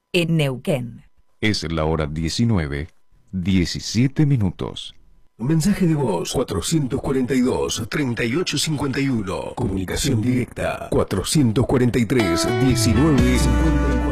en Neuquén. Es la hora 19:17. Mensaje de voz 442-3851. Comunicación directa 443-1954.